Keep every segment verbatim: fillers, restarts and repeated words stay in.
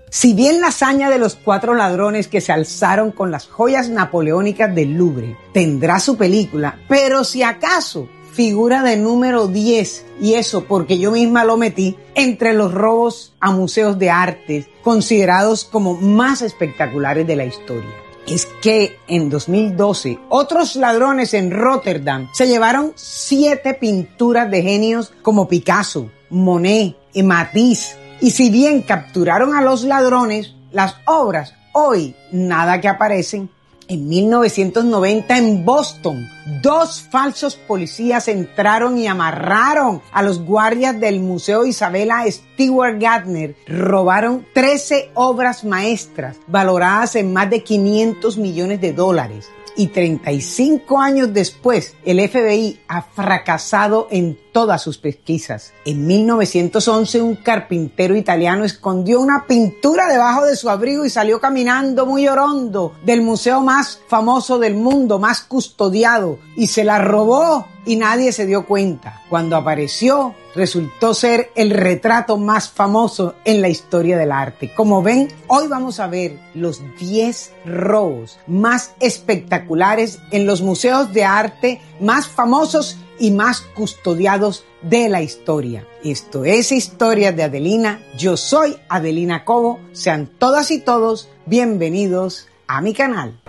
Si bien la hazaña de los cuatro ladrones que se alzaron con las joyas napoleónicas del Louvre tendrá su película, pero si acaso figura de número diez, y eso porque yo misma lo metí entre los robos a museos de arte considerados como más espectaculares de la historia. Es que en dos mil doce otros ladrones en Rotterdam se llevaron siete pinturas de genios como Picasso, Monet y Matisse. Y si bien capturaron a los ladrones, las obras hoy nada que aparecen. En mil novecientos noventa en Boston, dos falsos policías entraron y amarraron a los guardias del Museo Isabella Stewart Gardner. Robaron trece obras maestras valoradas en más de quinientos millones de dólares. Y treinta y cinco años después, el F B I ha fracasado en todas sus pesquisas. En mil novecientos once, un carpintero italiano escondió una pintura debajo de su abrigo y salió caminando muy orondo del museo más famoso del mundo, más custodiado, y se la robó y nadie se dio cuenta. Cuando apareció, resultó ser el retrato más famoso en la historia del arte. Como ven, hoy vamos a ver los diez robos más espectaculares en los museos de arte más famosos y más custodiados de la historia. Esto es Historias de Adelina. Yo soy Adelina Cobo. Sean todas y todos bienvenidos a mi canal.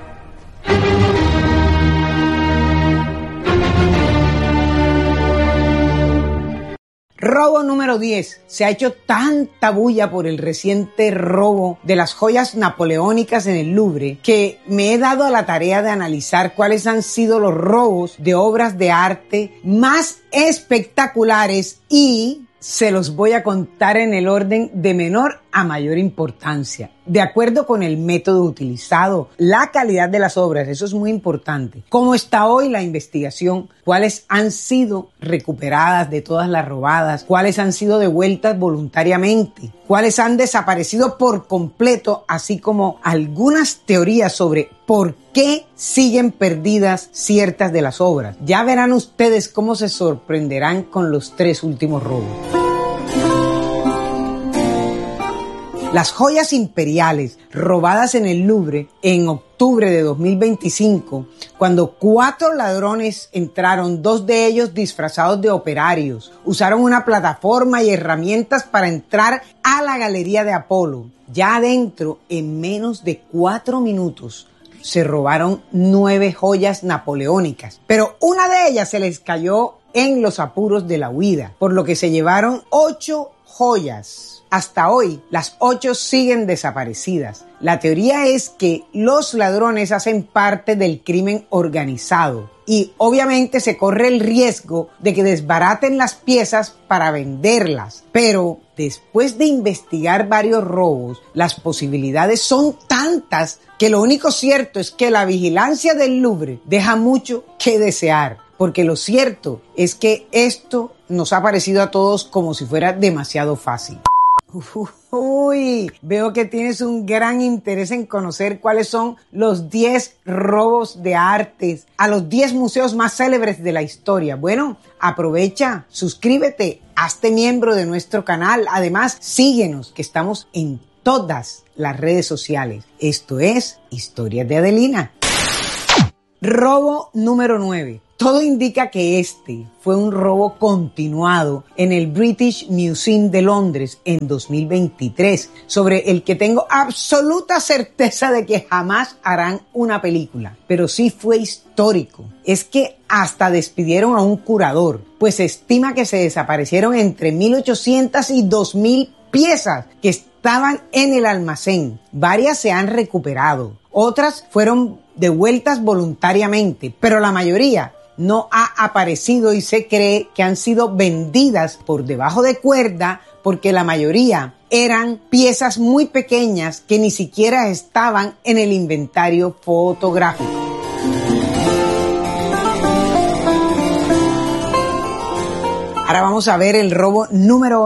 Robo número diez. Se ha hecho tanta bulla por el reciente robo de las joyas napoleónicas en el Louvre que me he dado a la tarea de analizar cuáles han sido los robos de obras de arte más espectaculares y se los voy a contar en el orden de menor a mayor importancia, de acuerdo con el método utilizado, la calidad de las obras, eso es muy importante. ¿Cómo está hoy la investigación? ¿Cuáles han sido recuperadas de todas las robadas? ¿Cuáles han sido devueltas voluntariamente? ¿Cuáles han desaparecido por completo? Así como algunas teorías sobre por qué siguen perdidas ciertas de las obras. Ya verán ustedes cómo se sorprenderán con los tres últimos robos. Las joyas imperiales robadas en el Louvre en octubre de dos mil veinticinco, cuando cuatro ladrones entraron, dos de ellos disfrazados de operarios, usaron una plataforma y herramientas para entrar a la Galería de Apolo. Ya adentro, en menos de cuatro minutos, se robaron nueve joyas napoleónicas, pero una de ellas se les cayó en los apuros de la huida, por lo que se llevaron ocho joyas. Hasta hoy, las ocho siguen desaparecidas. La teoría es que los ladrones hacen parte del crimen organizado y obviamente se corre el riesgo de que desbaraten las piezas para venderlas. Pero después de investigar varios robos, las posibilidades son tantas que lo único cierto es que la vigilancia del Louvre deja mucho que desear. Porque lo cierto es que esto nos ha parecido a todos como si fuera demasiado fácil. Uy, veo que tienes un gran interés en conocer cuáles son los diez robos de artes a los diez museos más célebres de la historia. Bueno, aprovecha, suscríbete, hazte miembro de nuestro canal. Además, síguenos, que estamos en todas las redes sociales. Esto es Historias de Adelina. Robo número nueve. Todo indica que este fue un robo continuado en el British Museum de Londres en dos mil veintitrés, sobre el que tengo absoluta certeza de que jamás harán una película, pero sí fue histórico. Es que hasta despidieron a un curador, pues se estima que se desaparecieron entre mil ochocientas y dos mil piezas que estaban en el almacén. Varias se han recuperado, otras fueron devueltas voluntariamente, pero la mayoría no ha aparecido y se cree que han sido vendidas por debajo de cuerda porque la mayoría eran piezas muy pequeñas que ni siquiera estaban en el inventario fotográfico. Ahora vamos a ver el robo número ocho.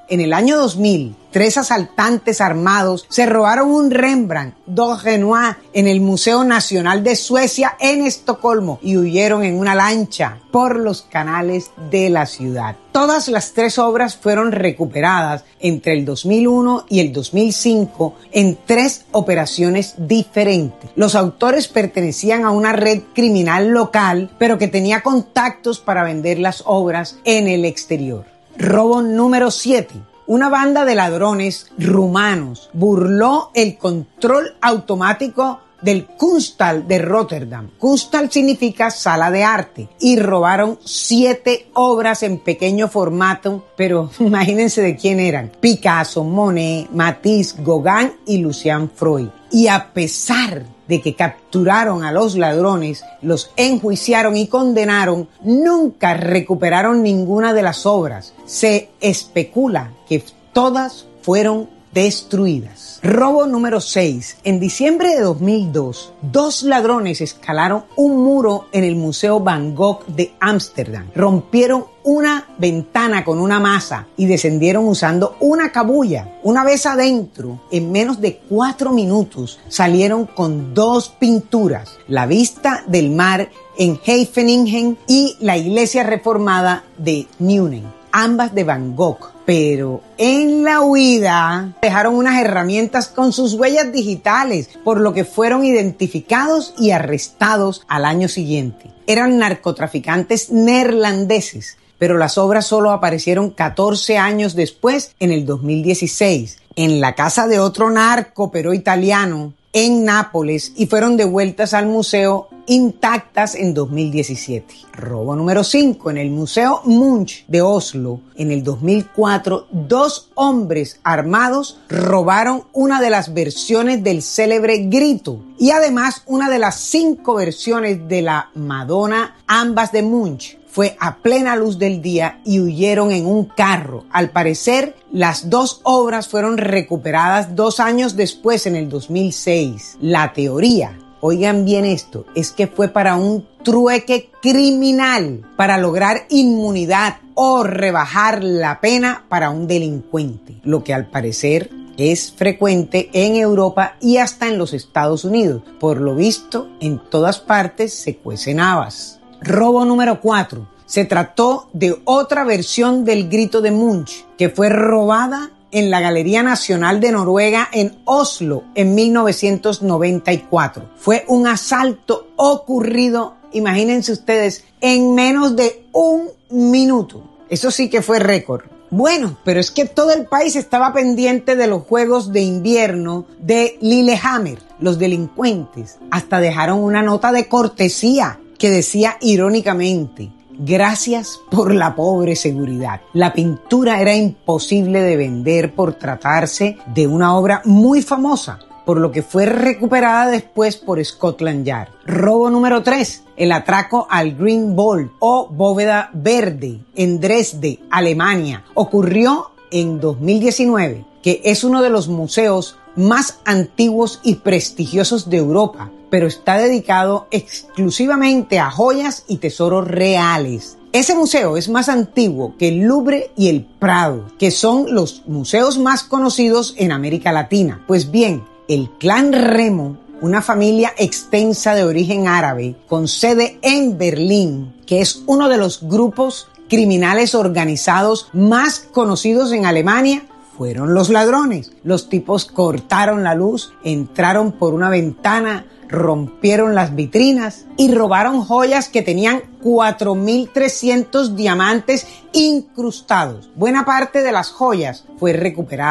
En el año dos mil, tres asaltantes armados se robaron un Rembrandt dos Renoir en el Museo Nacional de Suecia en Estocolmo y huyeron en una lancha por los canales de la ciudad. Todas las tres obras fueron recuperadas entre el dos mil uno y el dos mil cinco en tres operaciones diferentes. Los autores pertenecían a una red criminal local, pero que tenía contactos para vender las obras en el exterior. Robo número siete. Una banda de ladrones rumanos burló el control automático del Kunsthal de Rotterdam. Kunsthal significa sala de arte, y robaron siete obras en pequeño formato, pero imagínense de quién eran: Picasso, Monet, Matisse, Gauguin y Lucian Freud. Y a pesar de que capturaron a los ladrones, los enjuiciaron y condenaron, nunca recuperaron ninguna de las obras. Se especula que todas fueron destruidas. Robo número seis. En diciembre de dos mil dos, dos ladrones escalaron un muro en el Museo Van Gogh de Ámsterdam. Rompieron una ventana con una maza y descendieron usando una cabulla. Una vez adentro, en menos de cuatro minutos, salieron con dos pinturas: la vista del mar en Scheveningen y la iglesia reformada de Nuenen, ambas de Van Gogh. Pero en la huida dejaron unas herramientas con sus huellas digitales, por lo que fueron identificados y arrestados al año siguiente. Eran narcotraficantes neerlandeses, pero las obras solo aparecieron catorce años después, en el dos mil dieciséis, en la casa de otro narco pero italiano en Nápoles, y fueron devueltas al museo intactas en dos mil diecisiete. Robo número cinco. En el Museo Munch de Oslo, en el dos mil cuatro, dos hombres armados robaron una de las versiones del célebre Grito y además una de las cinco versiones de la Madonna, ambas de Munch. Fue a plena luz del día y huyeron en un carro. Al parecer, las dos obras fueron recuperadas dos años después, en el dos mil seis. La teoría, oigan bien esto, es que fue para un trueque criminal, para lograr inmunidad o rebajar la pena para un delincuente, lo que al parecer es frecuente en Europa y hasta en los Estados Unidos. Por lo visto, en todas partes se cuecen habas. Robo número cuatro. Se trató de otra versión del Grito de Munch, que fue robada en la Galería Nacional de Noruega en Oslo en mil novecientos noventa y cuatro. Fue un asalto ocurrido, imagínense ustedes, en menos de un minuto. Eso sí que fue récord. Bueno, pero es que todo el país estaba pendiente de los Juegos de Invierno de Lillehammer. Los delincuentes hasta dejaron una nota de cortesía que decía irónicamente: gracias por la pobre seguridad. La pintura era imposible de vender por tratarse de una obra muy famosa, por lo que fue recuperada después por Scotland Yard. Robo número tres. El atraco al Green Vault o Bóveda Verde en Dresde, Alemania, ocurrió en dos mil diecinueve, que es uno de los museos más antiguos y prestigiosos de Europa, pero está dedicado exclusivamente a joyas y tesoros reales. Ese museo es más antiguo que el Louvre y el Prado, que son los museos más conocidos en América Latina. Pues bien, el clan Remo, una familia extensa de origen árabe con sede en Berlín, que es uno de los grupos criminales organizados más conocidos en Alemania, fueron los ladrones. Los tipos cortaron la luz, entraron por una ventana, rompieron las vitrinas y robaron joyas que tenían cuatro mil trescientos diamantes incrustados. Buena parte de las joyas fue recuperada.